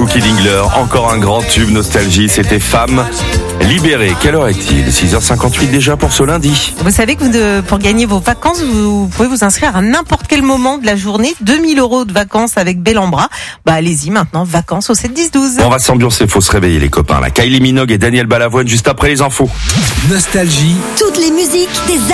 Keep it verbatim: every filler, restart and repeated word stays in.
Frankie Dingler, encore un grand tube nostalgie, c'était Femme libérée. Quelle heure est-il ? six heures cinquante-huit déjà pour ce lundi. Vous savez que vous de, pour gagner vos vacances, vous, vous pouvez vous inscrire à n'importe quel moment de la journée. deux mille euros de vacances avec Bellambra. Bah allez-y maintenant, vacances au sept dix douze. On va s'ambiancer, faut se réveiller les copains. La Kylie Minogue et Daniel Balavoine juste après les infos. Nostalgie. Toutes les musiques des